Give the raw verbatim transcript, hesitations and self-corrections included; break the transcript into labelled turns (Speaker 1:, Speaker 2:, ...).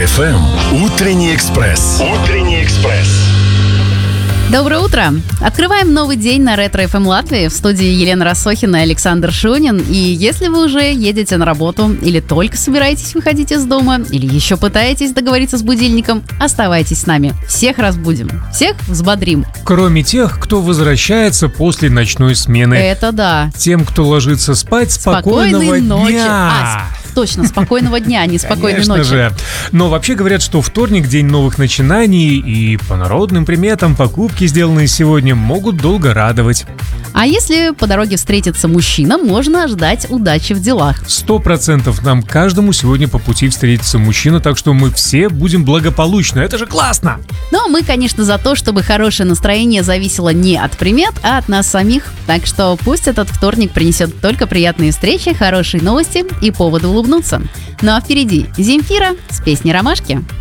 Speaker 1: эф эм «Утренний экспресс». «Утренний экспресс».
Speaker 2: Доброе утро! Открываем новый день на Ретро эф эм Латвии. В студии Елена Рассохина и Александр Шунин. И если вы уже едете на работу, или только собираетесь выходить из дома, или еще пытаетесь договориться с будильником, оставайтесь с нами. Всех разбудим, всех взбодрим.
Speaker 3: Кроме тех, кто возвращается после ночной смены.
Speaker 2: Это да.
Speaker 3: Тем, кто ложится спать, спокойного
Speaker 2: Спокойной ночи.
Speaker 3: дня.
Speaker 2: А, точно, спокойного дня, а не спокойной
Speaker 3: Конечно
Speaker 2: ночи.
Speaker 3: же. Но вообще говорят, что вторник — день новых начинаний, и по народным приметам покупки, сделанные сегодня, могут долго радовать.
Speaker 2: А если по дороге встретится мужчина, можно ждать удачи в делах.
Speaker 3: Сто процентов нам каждому сегодня по пути встретится мужчина, так что мы все будем благополучны. Это же классно!
Speaker 2: Но мы, конечно, за то, чтобы хорошее настроение зависело не от примет, а от нас самих. Так что пусть этот вторник принесет только приятные встречи, хорошие новости и поводы улыбнуться. Ну а впереди Земфира с песней «Ромашки».